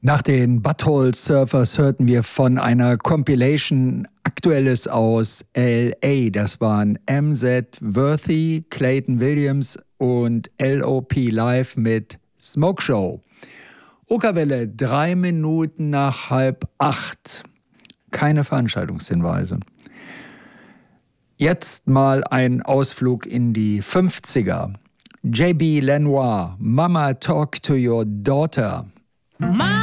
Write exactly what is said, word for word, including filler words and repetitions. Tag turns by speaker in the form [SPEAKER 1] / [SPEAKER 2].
[SPEAKER 1] Nach den Butthole Surfers hörten wir von einer Compilation Aktuelles aus L A. Das waren M Z Worthy, Clayton Williams und L O P Live mit Smoke Show. Okerwelle, drei Minuten nach halb acht. Keine Veranstaltungshinweise. Jetzt mal ein Ausflug in die fünfziger. J B Lenoir, Mama Talk to Your Daughter.
[SPEAKER 2] Mama.